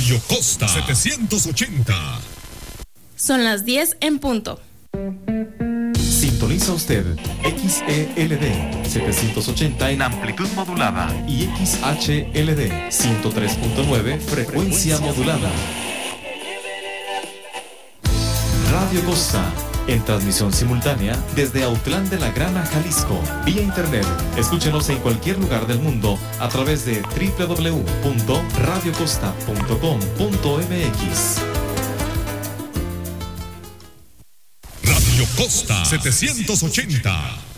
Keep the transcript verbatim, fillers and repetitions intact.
Radio Costa setecientos ochenta. Son las diez en punto. Sintoniza usted X E L D setecientos ochenta en amplitud modulada y X H L D ciento tres punto nueve frecuencia modulada. Radio Costa, en transmisión simultánea desde Autlán de la Grana, Jalisco, vía internet. Escúchenos en cualquier lugar del mundo a través de doble u doble u doble u punto radio costa punto com punto m x. Radio Costa setecientos ochenta.